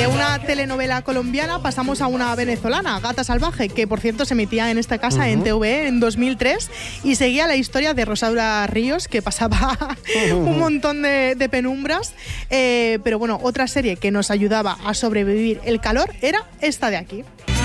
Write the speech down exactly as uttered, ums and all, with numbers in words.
una telenovela colombiana pasamos a una venezolana, Gata Salvaje, que por cierto se emitía en esta casa, uh-huh, en T V E en dos mil tres, y seguía la historia de Rosaura Ríos, que pasaba uh-huh. un montón de, de penumbras, eh, pero bueno, otra serie que nos ayudaba a sobrevivir el calor era esta de aquí.